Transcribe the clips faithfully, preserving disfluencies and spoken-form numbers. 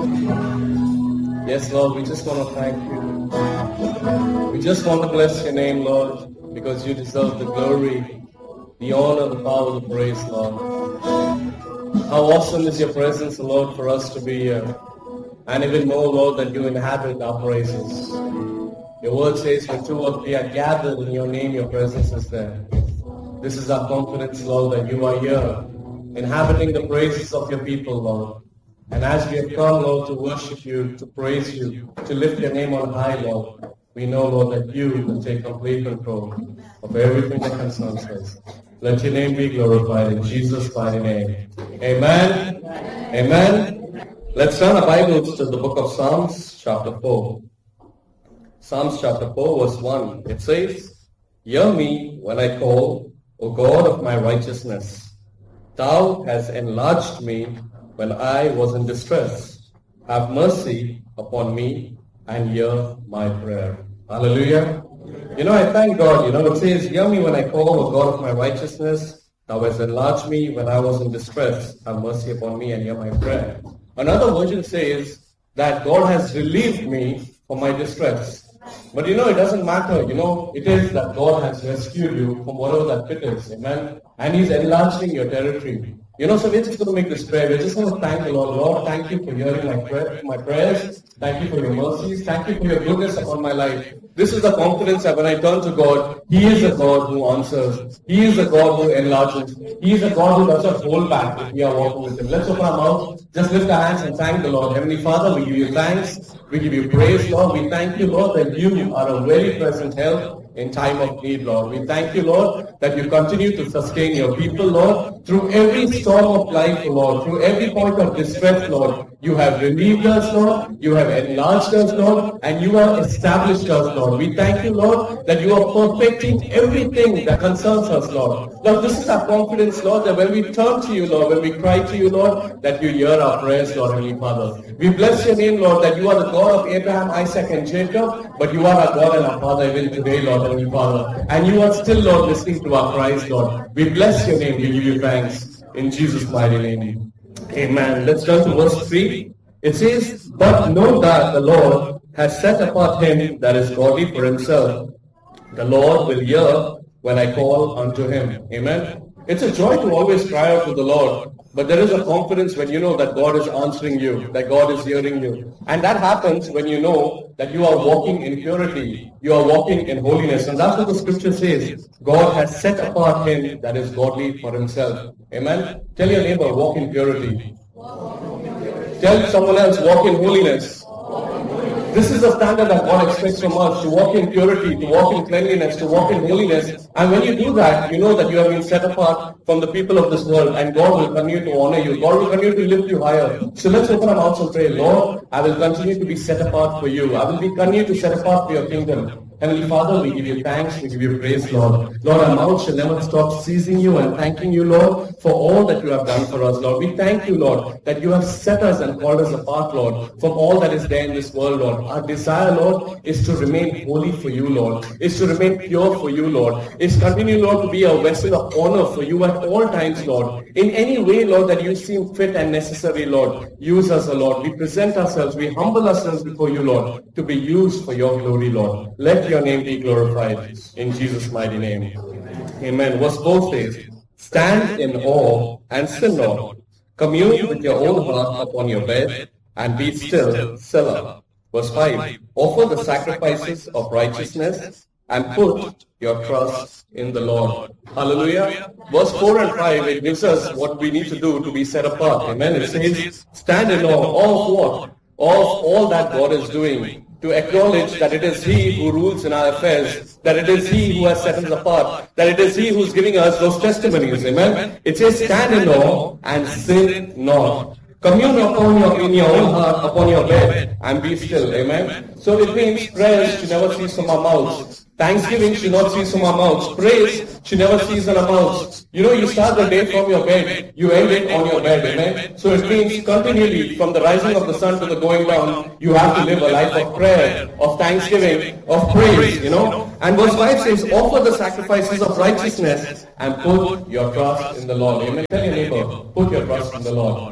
Yes, Lord, we just want to thank you. We just want to bless your name, Lord, because you deserve the glory, the honor, the power, the praise, Lord. How awesome is your presence, Lord, for us to be here. And even more, Lord, that you inhabit our praises. Your word says when two or three are gathered in your name, your presence is there. This is our confidence, Lord, that you are here, inhabiting the praises of your people, Lord. And as we have come, Lord, to worship you, to praise you, to lift your name on high, Lord, we know, Lord, that you will take complete control of everything that concerns us. Let your name be glorified in Jesus' mighty name. Amen. Amen. Let's turn our Bibles to the book of Psalms, chapter four. Psalms chapter four, verse one. It says, Hear me when I call, O God of my righteousness. Thou hast enlarged me when I was in distress. Have mercy upon me and hear my prayer. Hallelujah. You know, I thank God. You know, it says, Hear me when I call, O God of my righteousness. Thou hast enlarged me when I was in distress. Have mercy upon me and hear my prayer. Another version says that God has relieved me from my distress. But you know, it doesn't matter. You know, it is that God has rescued you from whatever that pit is. Amen. And He's enlarging your territory. You know, so we're just going to make this prayer. We're just going to thank the Lord. Lord, thank you for hearing my, prayer, my prayers. Thank you for your mercies. Thank you for your goodness upon my life. This is the confidence that when I turn to God, He is a God who answers. He is a God who enlarges. He is a God who does not hold back if we are walking with Him. Let's open our mouth. Just lift our hands and thank the Lord. Heavenly Father, we give you thanks. We give you praise, Lord. We thank you, Lord, that you are a very present help in time of need, Lord. We thank you, Lord, that you continue to sustain your people, Lord, through every storm of life, Lord, through every point of distress, Lord. You have relieved us, Lord. You have enlarged us, Lord, and you have established us, Lord. We thank you, Lord, that you are perfecting everything that concerns us, Lord. Lord, this is our confidence, Lord, that when we turn to you, Lord, when we cry to you, Lord, that you hear our prayers, Lord, Heavenly Father. We bless your name, Lord, that you are the God of Abraham, Isaac, and Jacob, but you are our God and our Father even today, Lord, Heavenly Father. And you are still, Lord, listening to our cries, Lord. We bless your name. We give you thanks. In Jesus' mighty name. Amen. Let's turn to verse three. It says, But know that the Lord has set apart him that is godly for himself. The Lord will hear when I call unto him. Amen. It's a joy to always cry out to the Lord. But there is a confidence when you know that God is answering you, that God is hearing you. And that happens when you know that you are walking in purity. You are walking in holiness. And that's what the scripture says. God has set apart him that is godly for himself. Amen. Tell your neighbor, walk in purity. Tell someone else, walk in holiness. This is the standard that God expects from us, to walk in purity, to walk in cleanliness, to walk in holiness. And when you do that, you know that you have been set apart from the people of this world, and God will continue to honor you. God will continue to lift you higher. So let's open our mouths and pray, Lord, I will continue to be set apart for you. I will be continue to set apart for your kingdom. Heavenly Father, we give you thanks, we give you praise, Lord. Lord, our mouth shall never stop seizing you and thanking you, Lord, for all that you have done for us, Lord. We thank you, Lord, that you have set us and called us apart, Lord, from all that is there in this world, Lord. Our desire, Lord, is to remain holy for you, Lord, is to remain pure for you, Lord, is continue, Lord, to be a vessel of honor for you at all times, Lord. In any way, Lord, that you seem fit and necessary, Lord, use us, Lord. We present ourselves, we humble ourselves before you, Lord, to be used for your glory, Lord. Let your name be glorified in Jesus' mighty name. Amen. Verse four says, Stand in awe and sin not. Commune with your own heart upon your bed and be still, Selah. Verse five, Offer the sacrifices of righteousness and put your trust in the Lord. Hallelujah. Verse four and five, it gives us what we need to do to be set apart. Amen. It says, Stand in awe of what? Of all that God is doing. To acknowledge that it is He who rules in our affairs, that it is He who has set us apart, that it is He who is giving us those testimonies. Amen. It says, Stand in awe and sin not. Commune upon your, in your own heart, upon your bed, and be still. Amen. So it means prayers should never cease from our mouths. Thanksgiving should not cease from our mouths. Praise should never cease in our mouths. You know, you start the day from your bed, you end it on your bed. Amen. So it means continually, from the rising of the sun to the going down, you have to live a life of prayer, of thanksgiving, of praise, you know. And verse five says, Offer the sacrifices of righteousness and put your trust in the Lord. Amen. Tell your neighbor, put your trust in the Lord.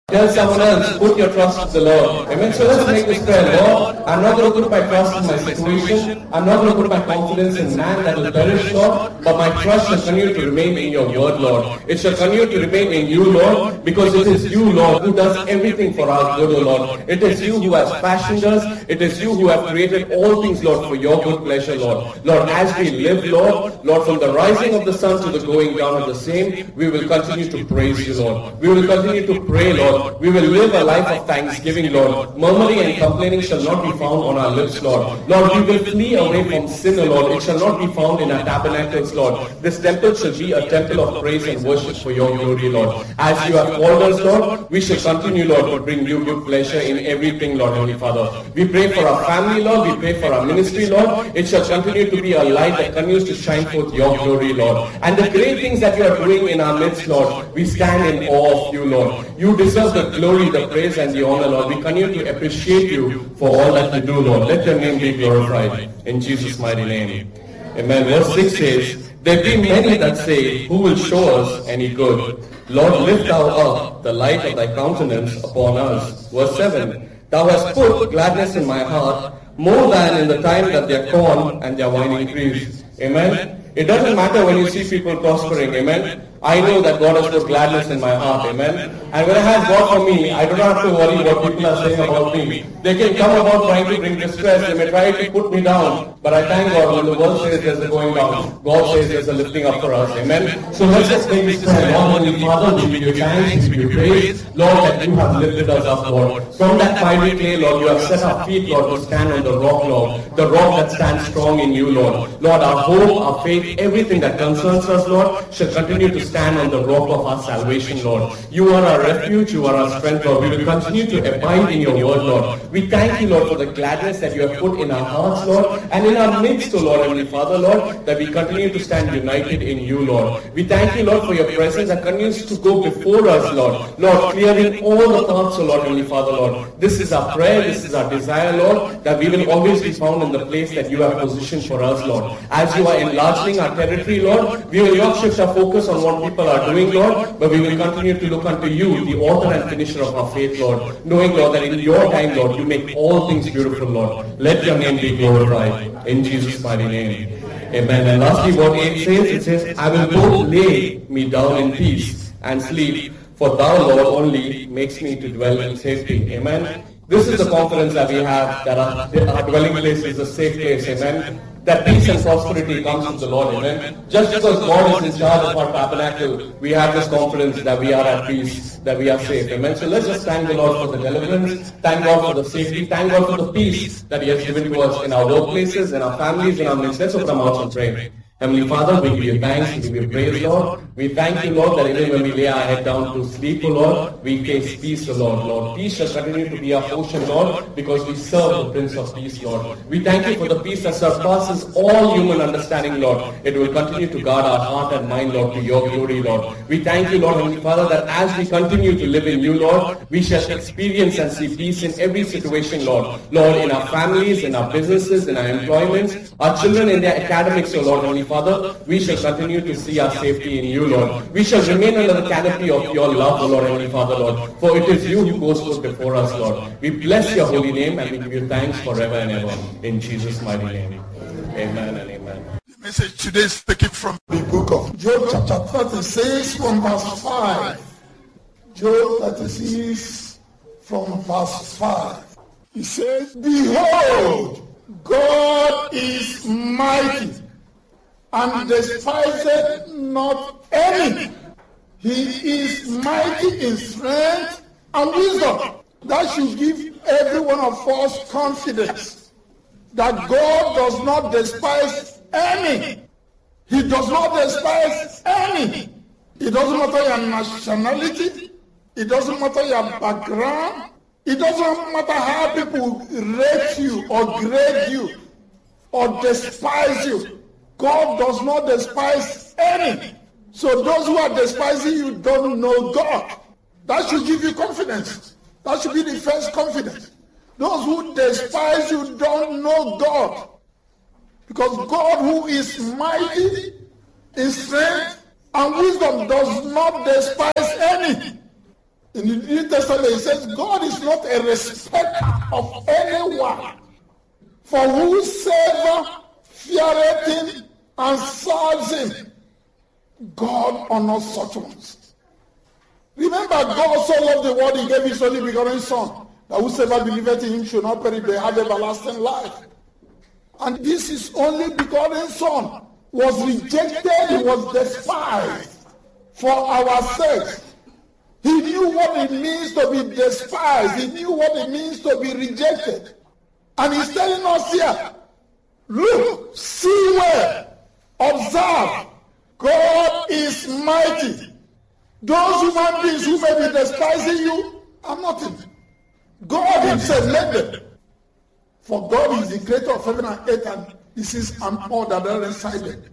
Tell someone else, put your trust in the Lord. Amen. So let's make this prayer. Lord, I'm not going to put my trust in my situation. I'm not going to put my confidence in man that will perish, Lord. But my trust shall continue to remain in your word, Lord. It shall continue to remain in you, Lord, because it is you, Lord, who does everything for our good, O Lord. It is you who has fashioned us. It is you who have created all things, Lord, for your good pleasure, Lord. Lord, as we live, Lord, Lord, from the rising of the sun to the going down of the same, we will continue to praise you, Lord. We will continue to pray, Lord. We will live a life of thanksgiving, Lord. Murmuring and complaining shall not be found on our lips, Lord. Lord, we will flee away from sin, O Lord. It shall not be found in our tabernacles, Lord. This temple shall be a temple of praise and worship for your glory, Lord. As you have called us, Lord, we shall continue, Lord, to bring you good pleasure in everything, Lord, Heavenly Father. We pray for our family, Lord. We pray for our ministry, Lord. It shall continue to be a light that continues to shine forth your glory, Lord. And the great things that you are doing in our midst, Lord, we stand in awe of you, Lord. You deserve the glory, the praise, and the honor, Lord. We continue to appreciate you for all that you do, Lord. Let your name be glorified. In Jesus' mighty name. Amen. Verse six says, there be many that say, who will show us any good? Lord, lift thou up the light of thy countenance upon us. Verse seven, thou hast put gladness in my heart, more than in the time that their corn and their wine increased. Amen. It doesn't matter when you see people prospering. Amen. I know that God has put gladness in my heart. Amen. And when I have God for me, I do not have to worry what people are saying about me. They can come about trying to bring distress. They may try to put me down. But I thank God when the world says there's a going down, God says there's a lifting up for us. Amen. So let's just make this prayer. Lord, Heavenly Father, we give you thanks, we give you praise. Lord, that you have lifted us up, Lord. From that mighty clay, Lord, you have set our feet, Lord, to stand on the rock, Lord. The rock that stands strong in you, Lord. Lord, our hope, our faith, everything that concerns us, Lord, shall continue to stand on the rock of our salvation, Lord. You are our refuge, you are our strength, Lord. We will continue to abide in your word, Lord. We thank you, Lord, for the gladness that you have put in our hearts, Lord, and in our midst, O Lord, Heavenly Father, Lord, that we continue to stand united in you, Lord. We thank you, Lord, for your presence that continues to go before us, Lord. Lord, clearing all the paths, O Lord, Heavenly Father, Lord. This is our prayer, this is our desire, Lord, that we will always be found in the place that you have positioned for us, Lord. As you are enlarging our territory, Lord, we will not shift our focus on what people are doing, Lord, but we will continue to look unto you, the author and finisher of our faith, Lord, knowing, Lord, that in your time, Lord, you make all things beautiful, Lord. Let your name be glorified. In Jesus' mighty name. Amen. And lastly, what eight says, it says, I will both lay me down in peace and sleep, for thou, Lord, only makes me to dwell in safety. Amen. This is the confidence that we have, that our, our dwelling place is a safe place. Amen. That peace and prosperity comes from the Lord. Amen. Just because God is in charge of our tabernacle, we have this confidence that we are at peace, that we are safe. Amen. So let's just thank the Lord for the deliverance, thank God for the safety, thank God for the peace that He has given to us in our workplaces, in our families, in our midst. Let's open our mouths and pray. Heavenly Father, we give you thanks, we give you praise, Lord. We thank you, Lord, that even when we lay our head down to sleep, O Lord, we face peace, O Lord. Lord, peace shall continue to be our portion, Lord, because we serve the Prince of Peace, Lord. We thank you for the peace that surpasses all human understanding, Lord. It will continue to guard our heart and mind, Lord, to your glory, Lord. We thank you, Lord, Heavenly Father, that as we continue to live in you, Lord, we shall experience and see peace in every situation, Lord. Lord, in our families, in our businesses, in our employments, our children in their academics, O Lord, Heavenly Father, we shall continue to see our safety in you, Lord. We shall remain under the canopy of your love, O Lord, Heavenly Father, Lord. For it is you who goes forth before us, Lord. We bless your holy name and we give you thanks forever and ever. In Jesus' mighty name. Amen and amen. The message today is taken from the book of Job chapter thirty-six from verse five. Job thirty-six from verse five. He says, behold, God is mighty, and despiseth not any. He is mighty in strength and wisdom. That should give every one of us confidence that God does not despise any. He does not despise any. It doesn't matter your nationality. It doesn't matter your background. It doesn't matter how people rate you or grade you or despise you. God does not despise any. So those who are despising you don't know God. That should give you confidence. That should be the first confidence. Those who despise you don't know God. Because God, who is mighty in strength and wisdom, does not despise any. In the New Testament, it says, God is not a respecter of anyone. For whosoever feareth him and serves him, God honors such ones. Remember, God so loved the world, he gave his only begotten Son, that whosoever believeth in him should not perish, but have everlasting life. And this is only begotten Son was rejected, he was despised for our sake. He knew what it means to be despised. He knew what it means to be rejected. And he's telling us here, look, see well, observe, God is mighty. Those human beings who may be despising you are nothing. God himself made them. For God is the creator of heaven and earth, and this is an order that resided.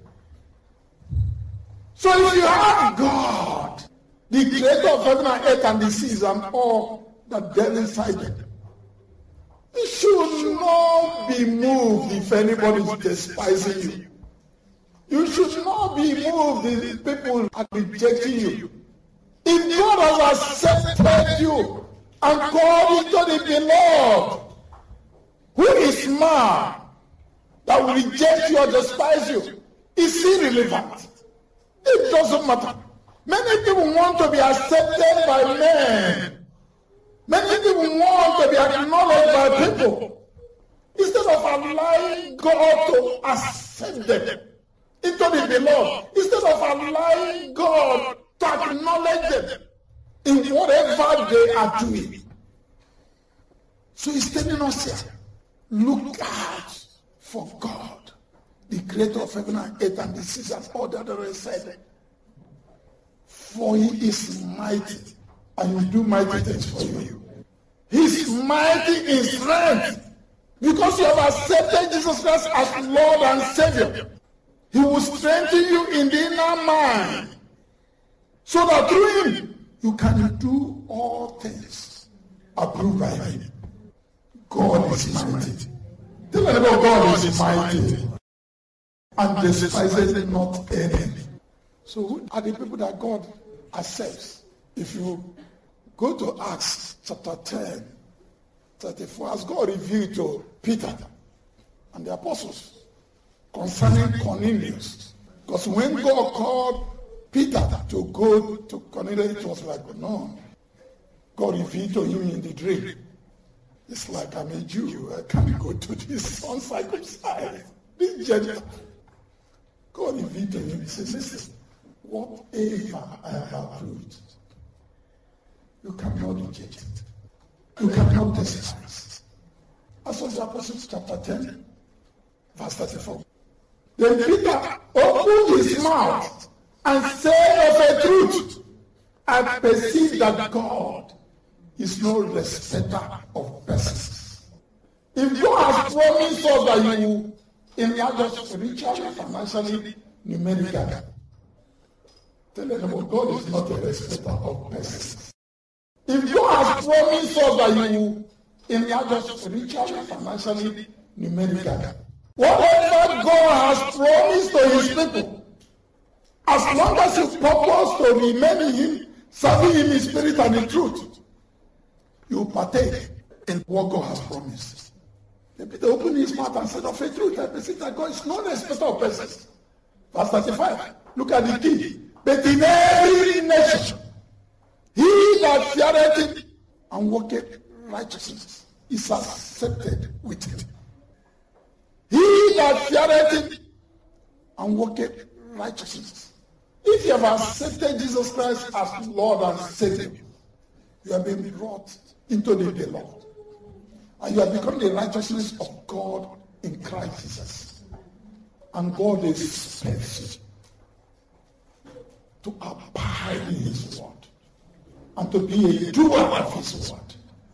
So if you have God, the creator of heaven and earth and the seas and all that there inside them, you should not be moved if anybody is despising you. You should not be moved if people are rejecting you. If God has accepted you and called you to the beloved, who is man that will reject you or despise you? Is irrelevant. It doesn't matter. Many people want to be accepted by men. Many people want to be acknowledged by people. Instead of allowing God to accept them into the beloved, instead of allowing God to acknowledge them in whatever they are doing. So he's telling us here, look out for God, the creator of heaven and earth and the seas and all the other said. For he is mighty, and will do mighty things for you. He is mighty in strength, because you have accepted Jesus Christ as Lord and Savior. He will strengthen you in the inner man, so that through him you can do all things approved by him. God is mighty. Tell me about God is mighty, and despises not any. So who are the people that God accepts? If you go to Acts chapter ten, thirty-four, as God revealed to Peter and the apostles concerning Cornelius. Because when God called Peter to go to Cornelius, it was like, no. God revealed to him in the dream. It's like, I'm a Jew, I can't go to this uncircumcised, this Gentile. God revealed to him, he said, listen, whatever I have approved, you cannot reject it. You cannot despise. As was the Apostles chapter ten, verse thirty-four. Then Peter opened his mouth and said of a truth, I perceive that God is no respecter of persons. If God has promised us that you will enlarge us spiritually, financially, numerically, tell them about God is not a respecter of persons. If God has promised us that you will enlarge us spiritually, financially, numerically, whatever God has promised to his people, as long as you purpose to remain in him, serving him in spirit and in truth, you partake in what God has promised. Then Peter opened his mouth and said of a truth, I perceive that God is not a respecter of persons. Verse thirty-five, look at the key. But in every nation, he that feareth him and worketh righteousness is accepted with him. He that feareth him and worketh righteousness. If you have accepted Jesus Christ as Lord and Savior, you have been brought into the beloved. And you have become the righteousness of God in Christ Jesus. And God expects you to abide in his word and to be a doer of his word.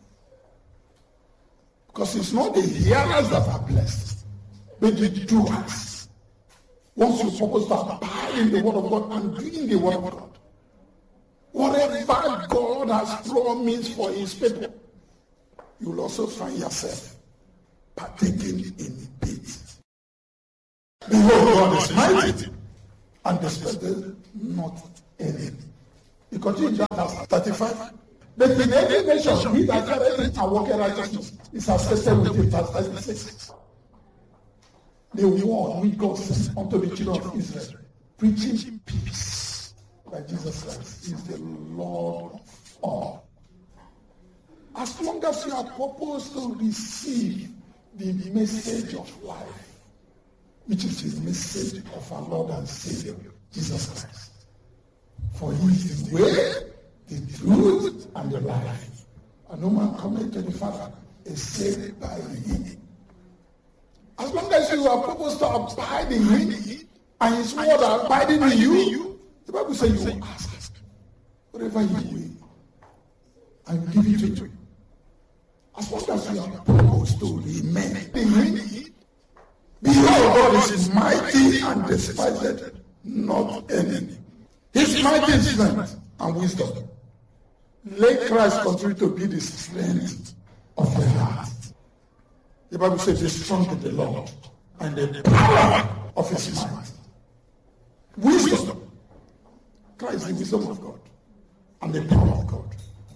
Because it's not the hearers that are blessed, but the doers. Once you focus to abide in the word of God and doing the word of God, whatever God has promised for his people, you will also find yourself partaking in it. Behold, God is mighty and despaises not any. He continues in verse thirty-five. But in every nation, he that carries and walketh righteousness is accepted with him. Verse thirty-six. The word which God sent unto the children of Israel, preaching peace, that Jesus Christ is the Lord of all. As long as you are purposed to receive the message of life, which is the message of our Lord and Savior, Jesus Christ. For he is the way, the truth, and the life. And no man cometh to the Father except by him. As long as you are purposed to abide in him, and his word are abiding in you, the Bible says you will ask whatever you will, and give it to you. As long as you are purposed to remain in him, behold, God is mighty and despised not any. His mighty strength and wisdom. Let Christ continue to be the strength of your heart. The Bible says, be strong in the Lord and the power of his might. Wisdom. Christ, the wisdom of God and the power of God.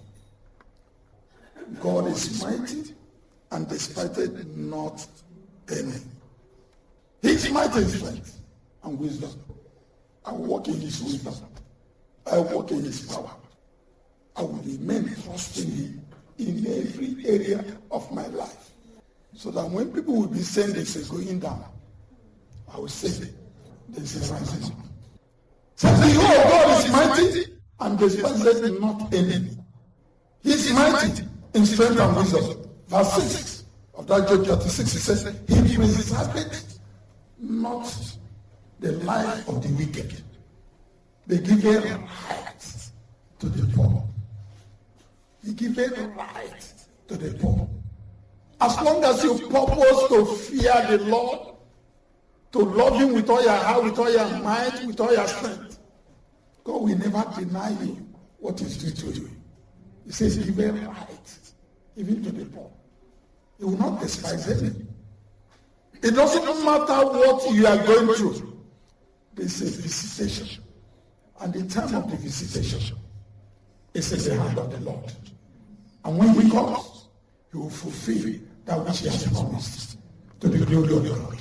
God is mighty and despised not any. His mighty strength and wisdom. I walk in his wisdom. I walk in his power. I will remain trusting him in every area of my life. So that when people will be saying this is going down, I will say this is rising. So behold, God is mighty and despised not any. He is mighty in strength and wisdom. Verse six of that Job thirty-six, he says, he preserveth not the life of the wicked. They give a right to the poor. He gives a right to the poor. As long as you purpose to fear the Lord, to love him with all your heart, with all your might, with all your strength, God will never deny you what is due to you. He says, give a right, even to the poor. He will not despise any. It doesn't matter what you are going through. This is visitation. And the time of the visitation is in the hand of the Lord. And when he comes, he will fulfill that which he has promised to the glory of God.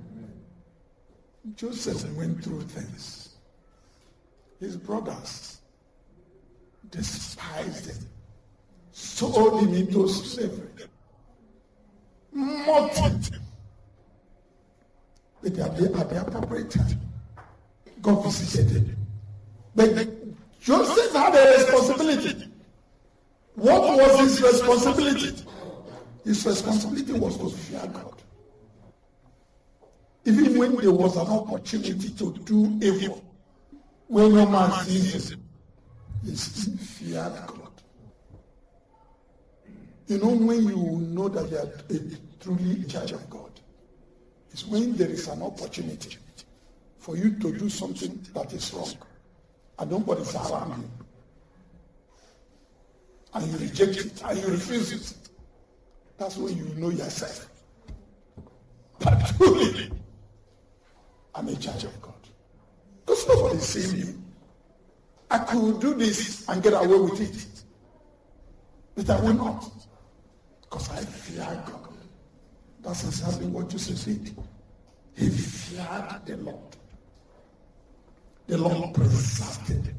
Joseph went through things. His brothers despised him, sold him into slavery, mocked him. But at the, at the appropriate time, God visited him. But Joseph had a responsibility. What was his responsibility? His responsibility was to fear God. Even when there was an opportunity to do evil, when no man sees him, he still feared God. You know, when you know that you are truly in charge of God, it's when there is an opportunity for you to do something that is wrong, and nobody's around you, and you reject it, and you refuse it. That's when you know yourself. But truly, I'm in charge of God. Because nobody's seeing me. I could do this and get away with it. But I will not. Because I fear God. That's exactly what Joseph did. He feared the Lord. The Lord preserved him.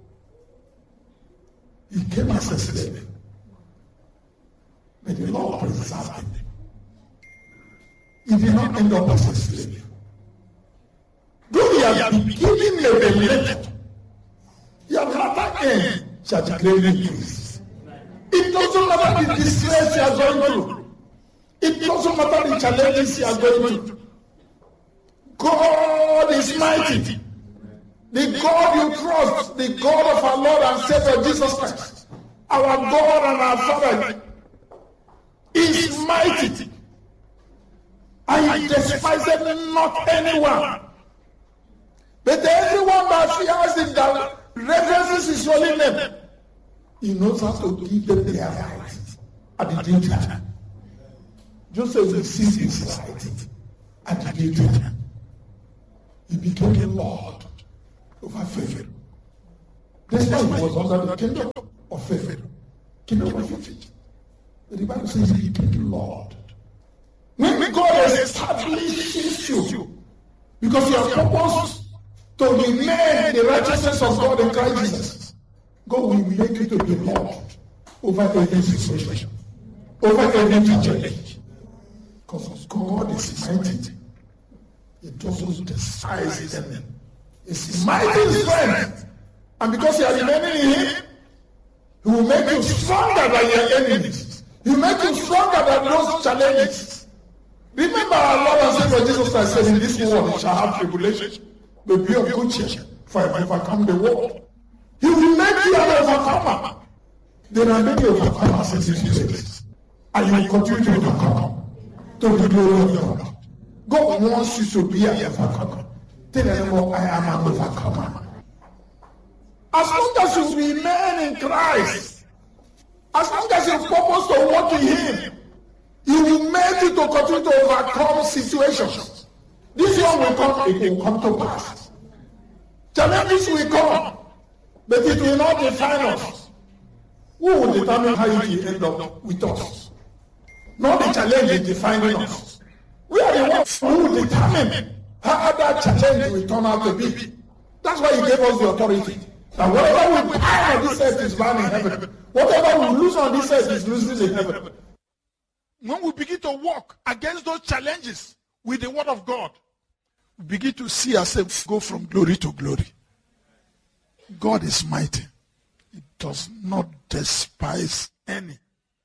He came as a slave. But the Lord preserved him. He did not end up as a slave. Though he has been given a believer, your latter end shall be greatly increased. It doesn't matter the distress you are going through. It doesn't matter the challenges you are going through. God is mighty. The God you trust, the God of our Lord and Savior Jesus Christ, our God and our Father, is mighty. And he despises not anyone. But everyone that fears him, that reverences his holy name, he knows how to give them their right at the due time. Joseph received his right at the due time. He became the Lord over Pharaoh. Despite he was under the kingdom of Pharaoh, Kingdom of it. The Bible says he became Lord. When God establishes you, because you are purposed to remain the righteousness of God in Christ Jesus, God will make you to be Lord over every situation, over every challenge. Because God is mighty. He doesn't despise his enemy. It's mighty strength. And because you are remaining in him, he will make you stronger than your enemies. He will make you stronger than those challenges. Remember our Lord and Savior Jesus Christ said, in this world you shall have tribulation, but be of good cheer, for I have overcome the world. He will make you an overcomer. There are many overcomers in this place. And you will continue to overcome to the glory of God. God wants you to be an overcomer. Tell them, I am an overcomer. As long as you remain in Christ, as long as you purpose to walk in him, he will make you to continue to overcome situations. This one will come, it will come to pass. Challenges will come, but it will not define us. Who will determine how it will end up with us? Not the challenge is defining us. We are the ones who will determine how that challenge will turn out to be. That's why he gave us the authority. That whatever we buy on this earth is bound in heaven. Whatever we lose on this earth is losing in heaven. When we begin to walk against those challenges with the word of God, we begin to see ourselves go from glory to glory. God is mighty. He does not despise any.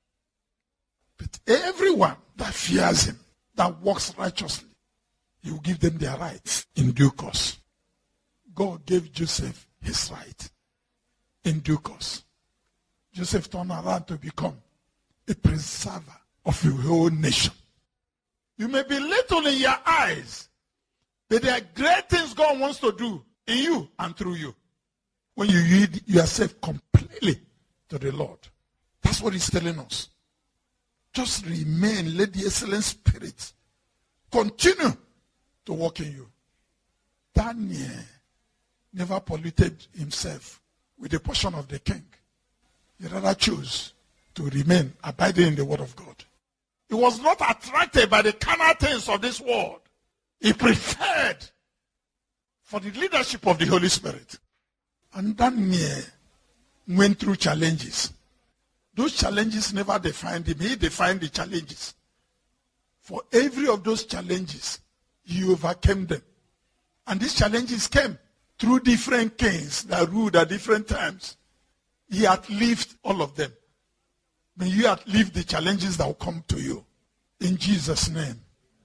But everyone that fears him, that walks righteously, he will give them their rights in due course. God gave Joseph his right in due course. Joseph turned around to become a preserver of the whole nation. You may be little in your eyes, but there are great things God wants to do in you and through you when you yield yourself completely to the Lord. That's what he's telling us. Just remain, let the excellent spirit continue to work in you. Daniel never polluted himself with a portion of the king. He rather chose to remain abiding in the word of God. He was not attracted by the carnal things of this world. He preferred for the leadership of the Holy Spirit. And Daniel went through challenges. Those challenges never defined him. He defined the challenges. For every of those challenges, he overcame them. And these challenges came through different kings that ruled at different times. He had lived all of them. May you outlive the challenges that will come to you. In Jesus' name.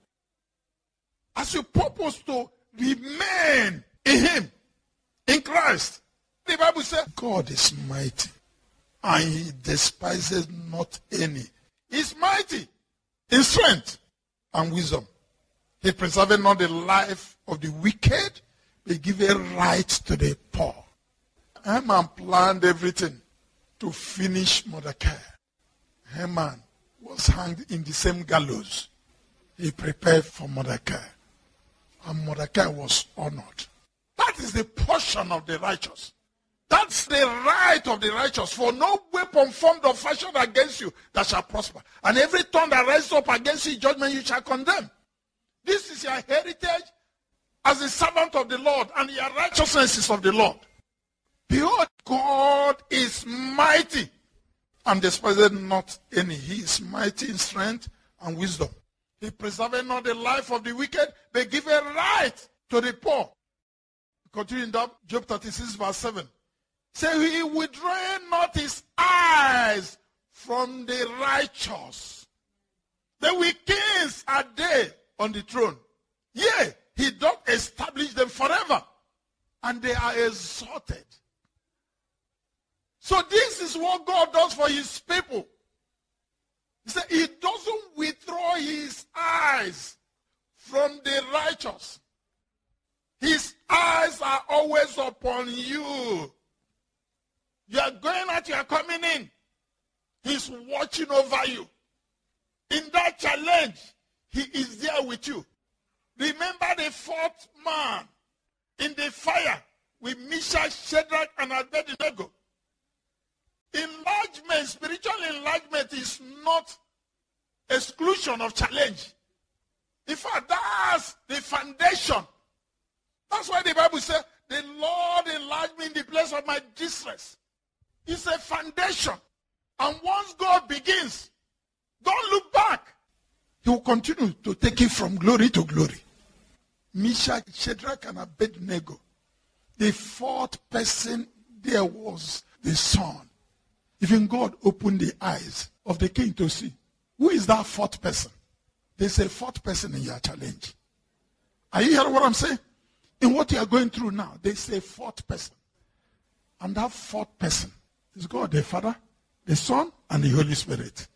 As you purpose to remain in him, in Christ, the Bible says, God is mighty, and he despises not any. He's mighty in strength and wisdom. He preserveth not the life of the wicked, but giveth right to the poor. Haman planned everything to finish Mordecai. Haman was hanged in the same gallows. He prepared for Mordecai. And Mordecai was honored. That is the portion of the righteous. That's the right of the righteous. For no weapon formed or fashioned against you that shall prosper. And every tongue that rises up against you in judgment you shall condemn. This is your heritage as a servant of the Lord, and your righteousness is of the Lord. Behold, God is mighty, and despiseth not any. He is mighty in strength and wisdom. He preserveth not the life of the wicked, but giveth right to the poor. Continuing that, Job thirty-six verse seven. Say, he withdraweth not his eyes from the righteous. The wicked are they on the throne. Yea, he doth establish them forever, and they are exalted. So this is what God does for his people. He said he doesn't withdraw his eyes from the righteous. His eyes are always upon you. You are going out, you are coming in. He's watching over you. In that challenge, he is there with you. Remember the fourth man in the fire with Meshach, Shadrach, and Abednego. Enlargement, spiritual enlargement is not exclusion of challenge. In fact, that's the foundation. That's why the Bible says, the Lord enlarged me in the place of my distress. It's a foundation. And once God begins, don't look back. He will continue to take it from glory to glory. Meshach, Shadrach, and Abednego. The fourth person there was the son. Even God opened the eyes of the king to see. Who is that fourth person? There's a fourth person in your challenge. Are you hearing what I'm saying? In what you are going through now, there's a fourth person. And that fourth person is God the Father, the Son, and the Holy Spirit.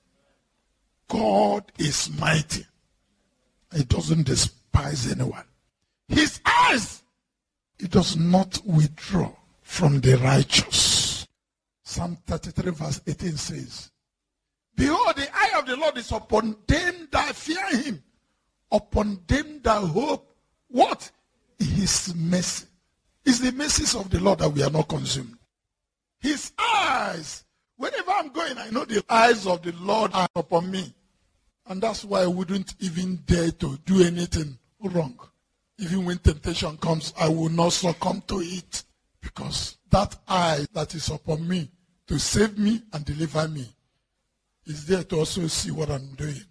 God is mighty. He doesn't despise anyone. His eyes, he does not withdraw from the righteous. Psalm thirty-three verse eighteen says, behold, the eye of the Lord is upon them that fear him, upon them that hope, what? His mercy. It's the mercies of the Lord that we are not consumed. His eyes, wherever I'm going, I know the eyes of the Lord are upon me. And that's why I wouldn't even dare to do anything wrong. Even when temptation comes, I will not succumb to it. Because that eye that is upon me to save me and deliver me is there to also see what I'm doing.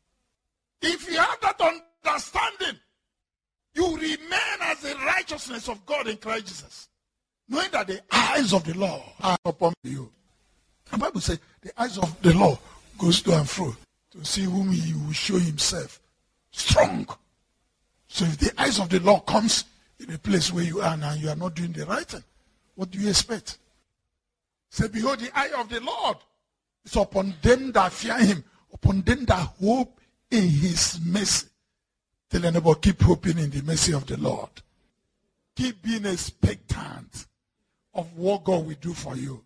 If you have that understanding, you remain as the righteousness of God in Christ Jesus. Knowing that the eyes of the Lord are upon you. The Bible says the eyes of the Lord goes to and fro to see whom he will show himself strong. So if the eyes of the Lord comes in a place where you are now, you are not doing the right thing, what do you expect? Say, behold, the eye of the Lord is upon them that fear him, upon them that hope in his mercy. Tell your neighbor, keep hoping in the mercy of the Lord. Keep being expectant of what God will do for you.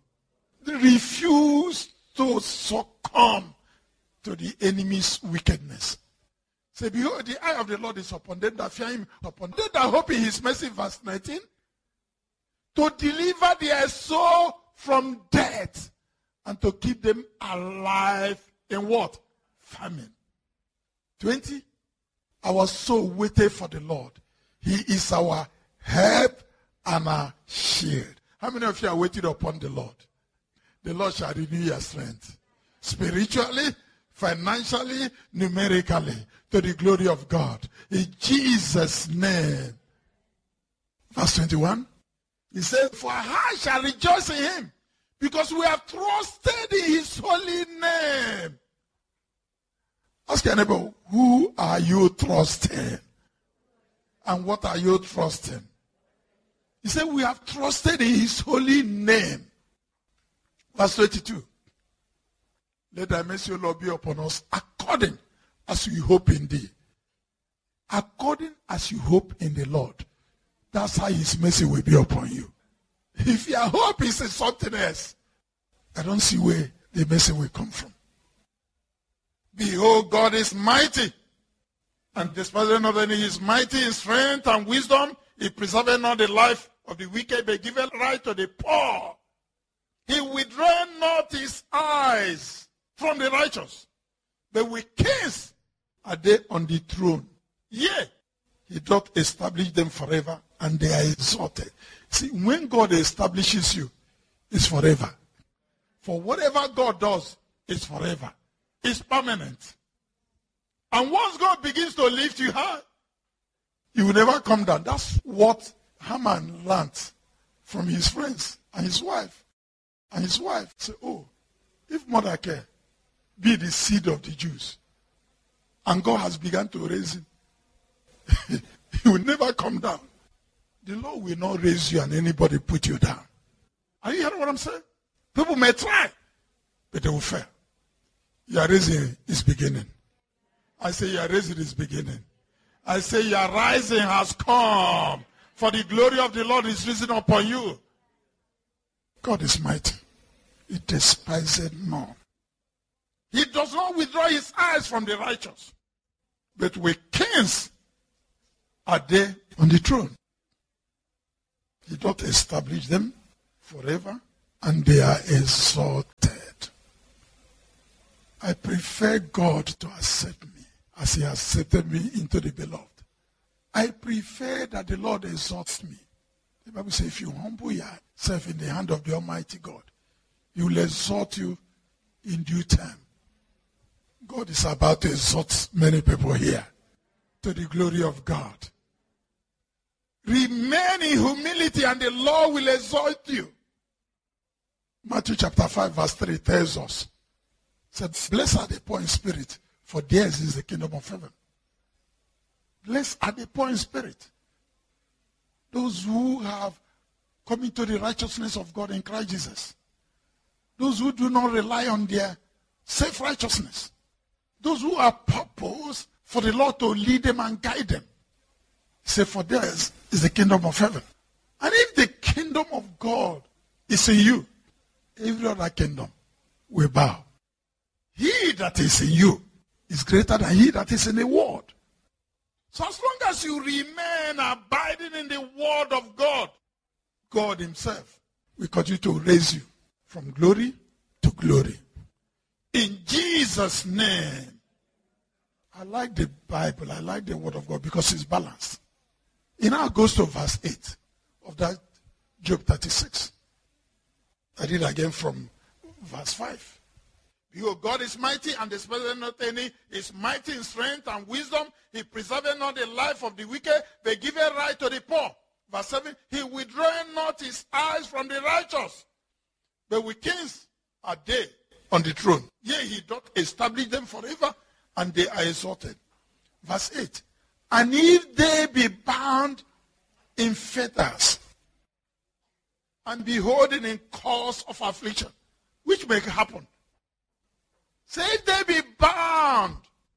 Refuse to succumb to the enemy's wickedness. Say, behold, the eye of the Lord is upon them that fear him, upon them that hope in his mercy, verse nineteen, to deliver their soul from death and to keep them alive in what? Famine. twenty, our soul waited for the Lord. He is our help and our shield. How many of you are waiting upon the Lord? The Lord shall renew your strength. Spiritually, financially, numerically, to the glory of God. In Jesus' name. Verse twenty-one. He said, for our heart shall rejoice in him, because we have trusted in his holy name. Ask your neighbor, who are you trusting? And what are you trusting? He said, we have trusted in his holy name. Verse twenty-two. Let thy mercy, O Lord, be upon us according as we hope in thee. According as you hope in the Lord. That's how his mercy will be upon you. If your hope is in something else, I don't see where the mercy will come from. Behold, God is mighty. And despite not only he is mighty in strength and wisdom, he preserveth not the life of the wicked, but giveth right to the poor. He withdraweth not his eyes from the righteous, but with kings are they on the throne. Yea, he doth establish them forever, and they are exalted. See, when God establishes you, it's forever. For whatever God does, it's forever. It's permanent. And once God begins to lift you high, you will never come down. That's what Haman learned from his friends and his wife. And his wife said, oh, if Mordecai be the seed of the Jews, and God has begun to raise him, he will never come down. The Lord will not raise you and anybody put you down. Are you hearing what I'm saying? People may try, but they will fail. Your raising is beginning. I say your raising is beginning. I say your rising has come. For the glory of the Lord is risen upon you. God is mighty. He despiseth none. He does not withdraw his eyes from the righteous. But with kings are they on the throne. He doth establish them forever and they are exalted. I prefer God to accept me as he accepted me into the beloved. I prefer that the Lord exalts me. The Bible says if you humble yourself in the hand of the Almighty God, he will exalt you in due time. God is about to exalt many people here to the glory of God. Remain in humility and the Lord will exalt you. Matthew chapter five verse three tells us, said, blessed are the poor in spirit, for theirs is the kingdom of heaven. Blessed are the poor in spirit. Those who have come into the righteousness of God in Christ Jesus. Those who do not rely on their self-righteousness. Those who are purpose for the Lord to lead them and guide them. He said, for theirs is the kingdom of heaven. And if the kingdom of God is in you, every other kingdom will bow. He that is in you is greater than he that is in the world. So as long as you remain abiding in the word of God, God himself will continue to raise you from glory to glory. In Jesus' name. I like the Bible. I like the word of God because it's balanced. It now goes to verse eight of that Job thirty-six. I read again from verse five. Behold, God is mighty and despiseth not any. He is mighty in strength and wisdom. He preserveth not the life of the wicked, but giveth right to the poor. Verse seven. He withdraweth not his eyes from the righteous, but with kings are they on the throne. Yea, he doth establish them forever, and they are exalted. Verse eight. And if they be bound in fetters, and be holding in cause of affliction, which may happen. Say if they be bound,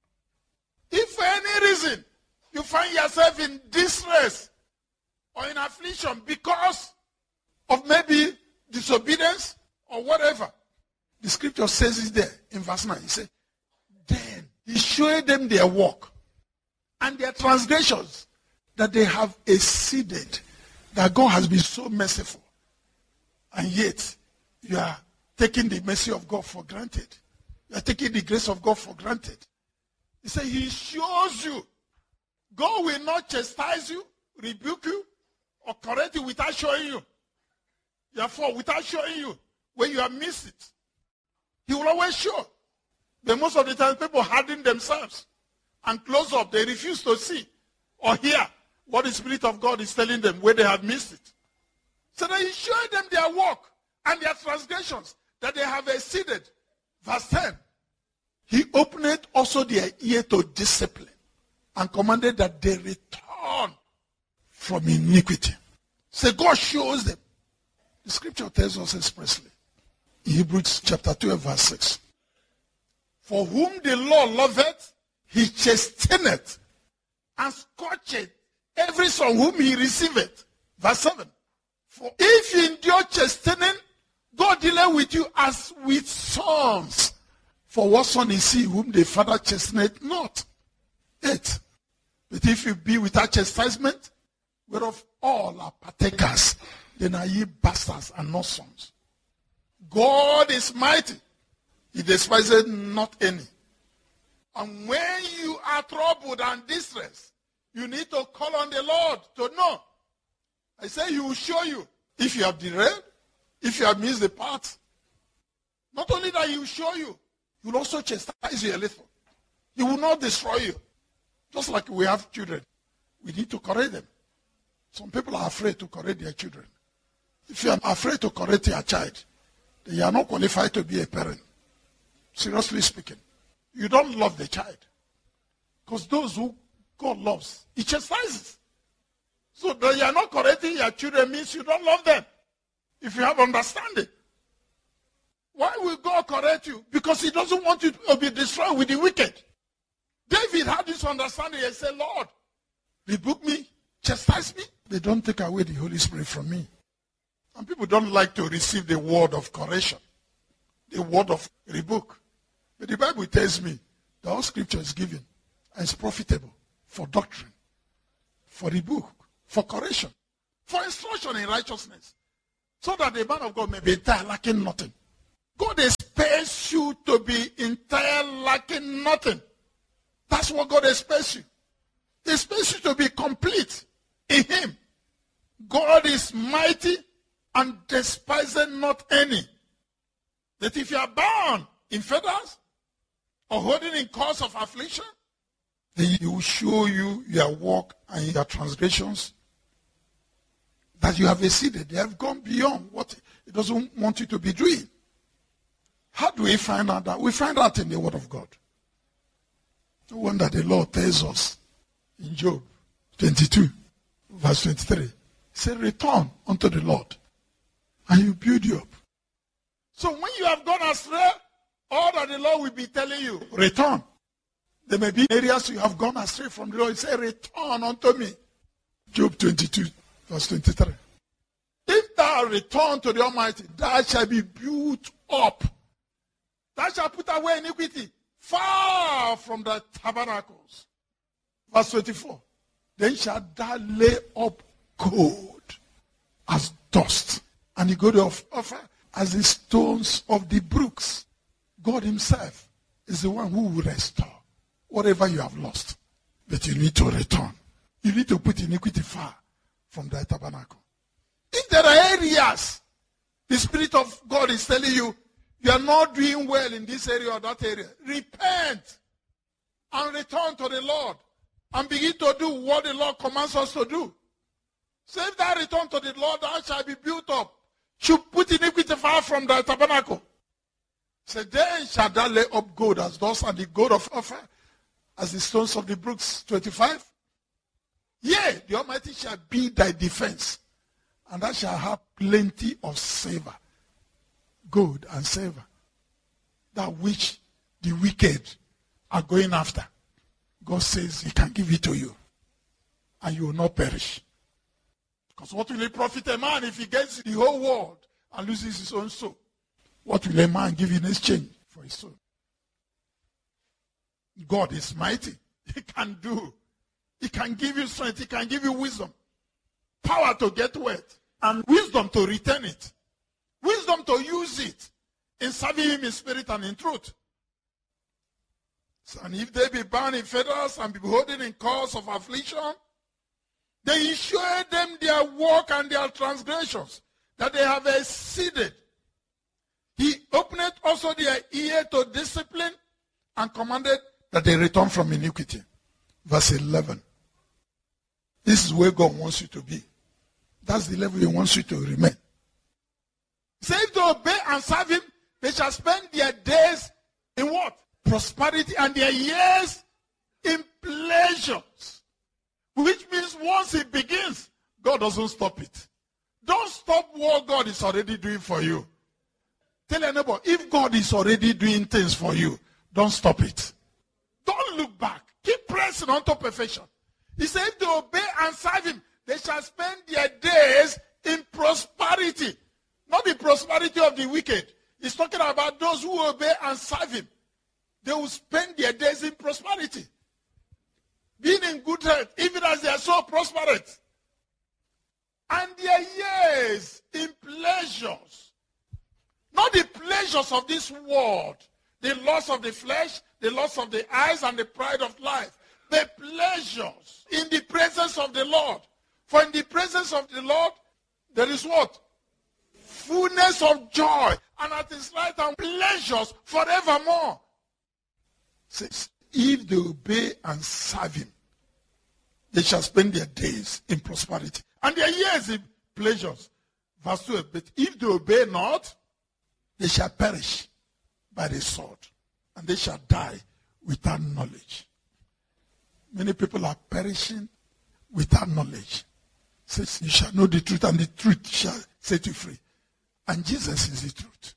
if for any reason you find yourself in distress or in affliction because of maybe disobedience or whatever, the scripture says it there in verse nine. He said, then he showed them their work and their transgressions, that they have exceeded, that God has been so merciful. And yet, you are taking the mercy of God for granted. You are taking the grace of God for granted. He said, he shows you. God will not chastise you, rebuke you, or correct you without showing you. Therefore, without showing you when you have missed it. He will always show. But most of the time, people harden themselves and close up. They refuse to see or hear what the Spirit of God is telling them where they have missed it. So that he showed them their work and their transgressions, that they have exceeded. Verse ten. He opened also their ear to discipline and commanded that they return from iniquity. So God shows them. The scripture tells us expressly. In Hebrews chapter twelve verse six. For whom the Lord loveth, he chasteneth and scourgeth every son whom he receiveth. Verse seven. For if you endure chastening, God dealeth with you as with sons. For what son is he whom the father chasteneth not? Eight. But if you be without chastisement, whereof all are partakers, then are ye bastards and not sons. God is mighty. He despiseth not any. And when you are troubled and distressed, you need to call on the Lord to know. I say he will show you if you have derailed, if you have missed the path. Not only that he will show you, he will also chastise you a little. He will not destroy you. Just like we have children. We need to correct them. Some people are afraid to correct their children. If you are afraid to correct your child, then you are not qualified to be a parent. Seriously speaking. You don't love the child. Because those who God loves, he chastises. So that you are not correcting your children means you don't love them. If you have understanding. Why will God correct you? Because he doesn't want you to be destroyed with the wicked. David had this understanding and said, Lord, rebuke me, chastise me. They don't take away the Holy Spirit from me. And people don't like to receive the word of correction, the word of rebuke. But the Bible tells me that all scripture is given and is profitable for doctrine, for rebuke, for correction, for instruction in righteousness, so that the man of God may be entire, lacking nothing. God expects you to be entire, lacking nothing. That's what God expects you. He expects you to be complete in him. God is mighty and despiseth not any. That if you are bound in fetters or holding in cause of affliction, then he will show you your work and your transgressions, that you have exceeded. They have gone beyond what he doesn't want you to be doing. How do we find out that? We find out in the Word of God. The one that the Lord tells us in Job twenty-two, verse twenty-three. He said, return unto the Lord, and he will build you up. So when you have gone astray, all that the Lord will be telling you, return. There may be areas you have gone astray from the Lord. He said, return unto me. Job twenty-two, verse twenty-three. If thou return to the Almighty, thou shalt be built up. Thou shalt put away iniquity far from the tabernacles. Verse twenty-four. Then shalt thou lay up gold as dust, and the gold of offer as the stones of the brooks. God himself is the one who will restore whatever you have lost. But you need to return. You need to put iniquity far from the tabernacle. If there are areas the Spirit of God is telling you, you are not doing well in this area or that area, repent and return to the Lord and begin to do what the Lord commands us to do. So if thou return to the Lord, thou shalt be built up. Should put iniquity far from the tabernacle. So then shall thou lay up gold as dust, and the gold of offer as the stones of the brooks. twenty-five. Yea, the Almighty shall be thy defense, and thou shalt have plenty of silver, gold and silver, that which the wicked are going after. God says he can give it to you, and you will not perish. Because what will it profit a man if he gets the whole world and loses his own soul? What will a man give in exchange for his soul? God is mighty. He can do. He can give you strength. He can give you wisdom. Power to get wealth. And wisdom to retain it. Wisdom to use it in serving him in spirit and in truth. So, and if they be bound in fetters and be holding in cause of affliction, then he showed them their work and their transgressions, that they have exceeded. He opened also their ear to discipline and commanded that they return from iniquity. Verse eleven. This is where God wants you to be. That's the level he wants you to remain. Say, if they obey and serve him, they shall spend their days in what? Prosperity, and their years in pleasures. Which means once it begins, God doesn't stop it. Don't stop what God is already doing for you. Tell your neighbor, if God is already doing things for you, don't stop it. Don't look back. Keep pressing on to perfection. He said, if they obey and serve him, they shall spend their days in prosperity. Not the prosperity of the wicked. He's talking about those who obey and serve him. They will spend their days in prosperity. Being in good health, even as they are so prosperous. And their years in pleasures. Not the pleasures of this world. The loss of the flesh, the loss of the eyes, and the pride of life. The pleasures in the presence of the Lord. For in the presence of the Lord, there is what? Fullness of joy. And at his right hand, pleasures forevermore. Says, if they obey and serve him, they shall spend their days in prosperity, and their years in pleasures. Verse two, but if they obey not, they shall perish by the sword, and they shall die without knowledge. Many people are perishing without knowledge. Says, you shall know the truth, and the truth shall set you free. And Jesus is the truth.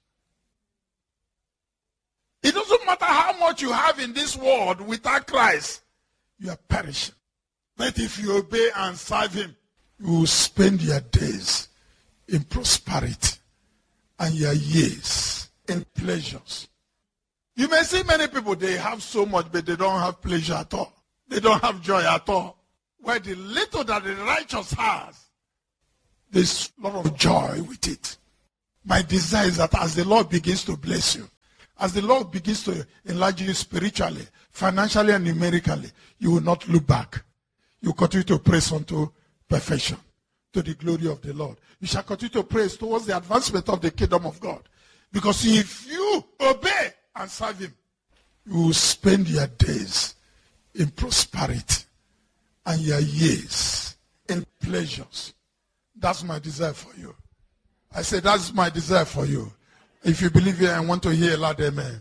It doesn't matter how much you have in this world without Christ, you are perishing. But if you obey and serve him, you will spend your days in prosperity and your years in pleasures. You may see many people, they have so much, but they don't have pleasure at all. They don't have joy at all. Where the little that the righteous has, There's a lot of joy with it. My desire is that as the Lord begins to bless you, as the Lord begins to enlarge you spiritually, financially, and numerically, you will not look back. You continue to praise unto perfection, to the glory of the Lord. You shall continue to praise towards the advancement of the kingdom of God. Because if you obey and serve him, you will spend your days in prosperity and your years in pleasures. That's my desire for you. I said, that's my desire for you. If you believe it and want to hear a loud amen.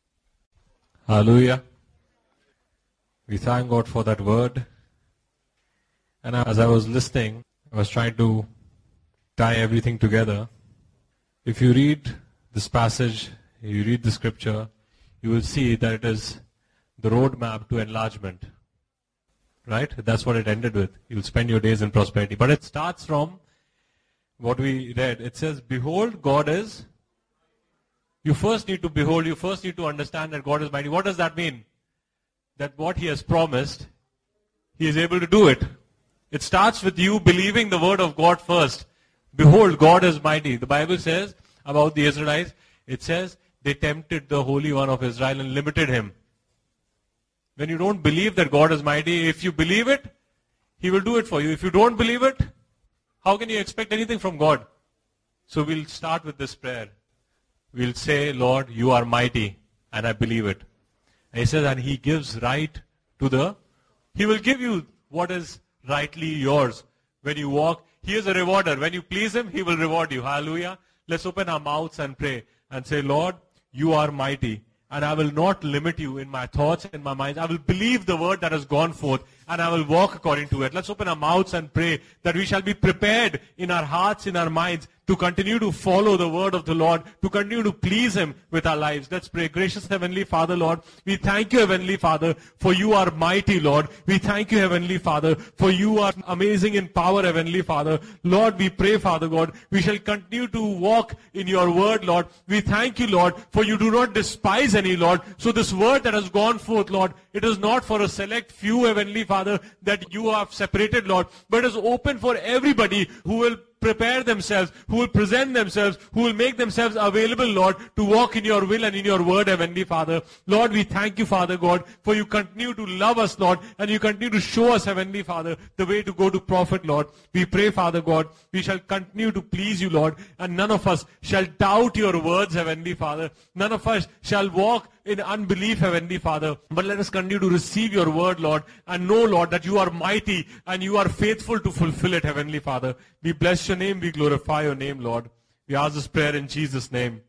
Hallelujah. We thank God for that word. And as I was listening, I was trying to tie everything together. If you read this passage, you read the scripture, you will see that it is the roadmap to enlargement. Right? That's what it ended with. You'll spend your days in prosperity. But it starts from what we read. It says, behold, God is... You first need to behold, you first need to understand that God is mighty. What does that mean? That what he has promised, he is able to do it. It starts with you believing the word of God first. Behold, God is mighty. The Bible says about the Israelites, it says they tempted the Holy One of Israel and limited him. When you don't believe that God is mighty, if you believe it, he will do it for you. If you don't believe it, how can you expect anything from God? So we'll start with this prayer. We'll say, Lord, you are mighty, and I believe it. And he says, and he gives right to the, he will give you what is rightly yours. When you walk, he is a rewarder. When you please him, he will reward you. Hallelujah. Let's open our mouths and pray and say, Lord, you are mighty, and I will not limit you in my thoughts and my mind. I will believe the word that has gone forth, and I will walk according to it. Let's open our mouths and pray that we shall be prepared in our hearts, in our minds, to continue to follow the word of the Lord, to continue to please him with our lives. Let's pray. Gracious Heavenly Father, Lord, we thank you, Heavenly Father, for you are mighty, Lord. We thank you, Heavenly Father, for you are amazing in power, Heavenly Father. Lord, we pray, Father God, we shall continue to walk in your word, Lord. We thank you, Lord, for you do not despise any, Lord. So this word that has gone forth, Lord, it is not for a select few, Heavenly Father, that you have separated, Lord, but it is open for everybody who will prepare themselves, who will present themselves, who will make themselves available, Lord, to walk in your will and in your word, Heavenly Father. Lord, we thank you, Father God, for you continue to love us, Lord, and you continue to show us, Heavenly Father, the way to go to profit, Lord. We pray, Father God, we shall continue to please you, Lord, and none of us shall doubt your words, Heavenly Father. None of us shall walk in unbelief, Heavenly Father. But let us continue to receive your word, Lord, and know, Lord, that you are mighty and you are faithful to fulfill it, Heavenly Father. We bless your name, we glorify your name, Lord. We ask this prayer in Jesus' name.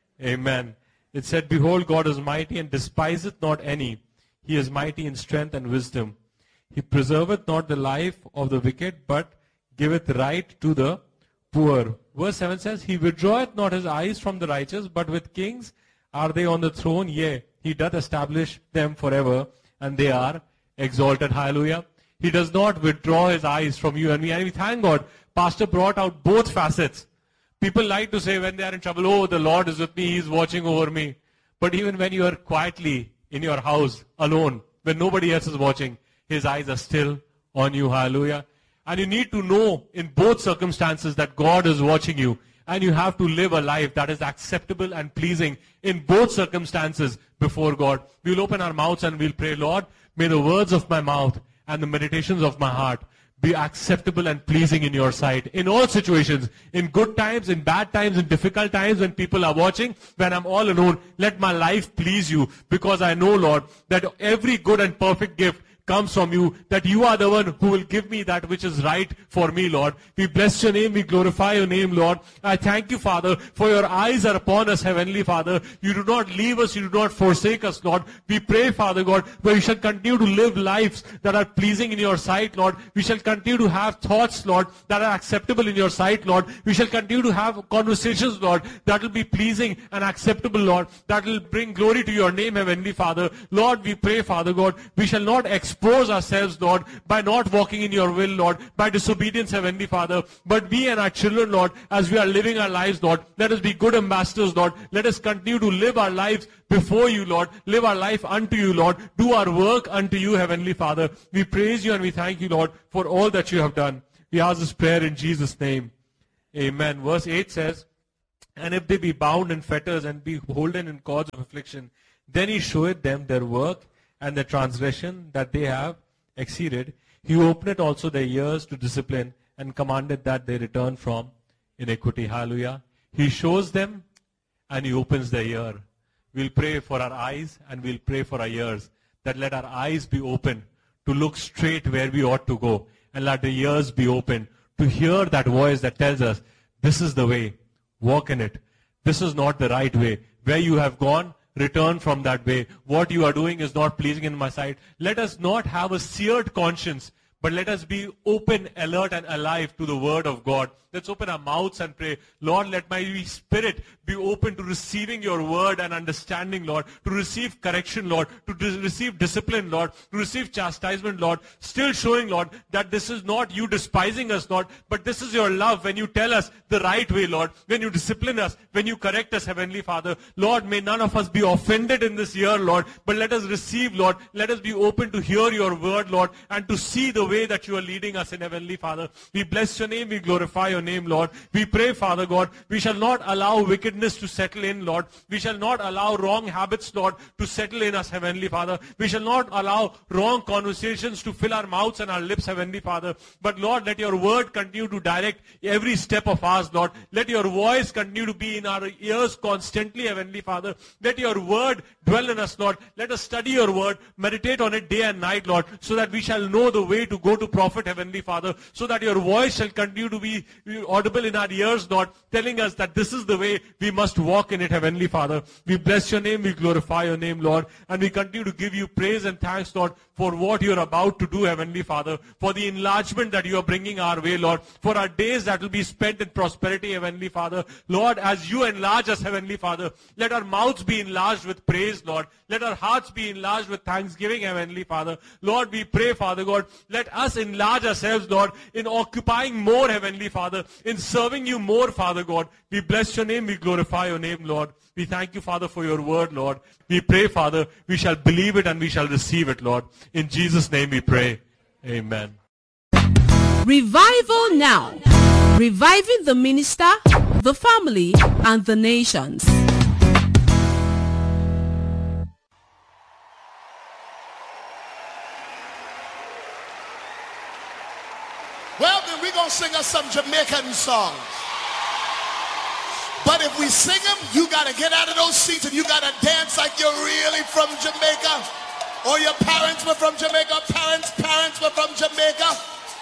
Amen. It said, behold, God is mighty and despiseth not any. He is mighty in strength and wisdom. He preserveth not the life of the wicked, but giveth right to the poor. Verse seven says, he withdraweth not his eyes from the righteous, but with kings are they on the throne? Yea, he doth establish them forever, and they are exalted. Hallelujah. He does not withdraw his eyes from you and me. And we thank God. Pastor brought out both facets. People like to say when they are in trouble, oh, the Lord is with me, he is watching over me. But even when you are quietly in your house, alone, when nobody else is watching, his eyes are still on you. Hallelujah. And you need to know in both circumstances that God is watching you. And you have to live a life that is acceptable and pleasing in both circumstances before God. We'll open our mouths and we'll pray, Lord, may the words of my mouth and the meditations of my heart be acceptable and pleasing in your sight. In all situations, in good times, in bad times, in difficult times, when people are watching, when I'm all alone, let my life please you. Because I know, Lord, that every good and perfect gift comes from you, that you are the one who will give me that which is right for me, Lord. We bless your name, we glorify your name, Lord. I thank you, Father, for your eyes are upon us, Heavenly Father. You do not leave us, you do not forsake us, Lord. We pray, Father God, where we shall continue to live lives that are pleasing in your sight, Lord. We shall continue to have thoughts, Lord, that are acceptable in your sight, Lord. We shall continue to have conversations, Lord, that will be pleasing and acceptable, Lord, that will bring glory to your name, Heavenly Father. Lord, we pray, Father God, we shall not expect expose ourselves, Lord, by not walking in your will, Lord, by disobedience, Heavenly Father. But we and our children, Lord, as we are living our lives, Lord, let us be good ambassadors, Lord. Let us continue to live our lives before you, Lord. Live our life unto you, Lord. Do our work unto you, Heavenly Father. We praise you and we thank you, Lord, for all that you have done. We ask this prayer in Jesus' name. Amen. Verse eight says, and if they be bound in fetters and be holden in cords of affliction, then he showeth them their work and the transgression that they have exceeded. He openeth also their ears to discipline and commandeth that they return from iniquity. Hallelujah. He shows them and he opens their ear. We'll pray for our eyes and we'll pray for our ears, that let our eyes be open to look straight where we ought to go, and let the ears be open to hear that voice that tells us, this is the way, walk in it. This is not the right way. Where you have gone, return from that way. What you are doing is not pleasing in my sight. Let us not have a seared conscience, but let us be open, alert, and alive to the word of God. Let's open our mouths and pray. Lord, let my spirit be open to receiving your word and understanding, Lord, to receive correction, Lord, to dis- receive discipline, Lord, to receive chastisement, Lord, still showing, Lord, that this is not you despising us, Lord, but this is your love when you tell us the right way, Lord, when you discipline us, when you correct us, Heavenly Father. Lord, may none of us be offended in this year, Lord, but let us receive, Lord, let us be open to hear your word, Lord, and to see the way that you are leading us in, Heavenly Father. We bless your name, we glorify your name, Lord. We pray, Father God, we shall not allow wickedness to settle in, Lord. We shall not allow wrong habits, Lord, to settle in us, Heavenly Father. We shall not allow wrong conversations to fill our mouths and our lips, Heavenly Father. But Lord, let your word continue to direct every step of ours, Lord. Let your voice continue to be in our ears constantly, Heavenly Father. Let your word dwell in us, Lord. Let us study your word, meditate on it day and night, Lord, so that we shall know the way to go to profit, Heavenly Father, so that your voice shall continue to be audible in our ears, Lord, telling us that this is the way we must walk in it, Heavenly Father. We bless your name, we glorify your name, Lord, and we continue to give you praise and thanks, Lord, for what you're about to do, Heavenly Father, for the enlargement that you are bringing our way, Lord, for our days that will be spent in prosperity, Heavenly Father. Lord, as you enlarge us, Heavenly Father, let our mouths be enlarged with praise, Lord. Let our hearts be enlarged with thanksgiving, Heavenly Father. Lord, we pray, Father God, let us enlarge ourselves, Lord, in occupying more, Heavenly Father, in serving you more, Father God. We bless your name, we glorify your name, Lord. We thank you, Father, for your word, Lord. We pray, Father, we shall believe it and we shall receive it, Lord. In Jesus' name we pray. Amen. Revival now. Reviving the minister, the family, and the nations. Well, then we're going to sing us some Jamaican songs. But if we sing them, you got to get out of those seats and you got to dance like you're really from Jamaica. Or your parents were from Jamaica, parents' parents were from Jamaica.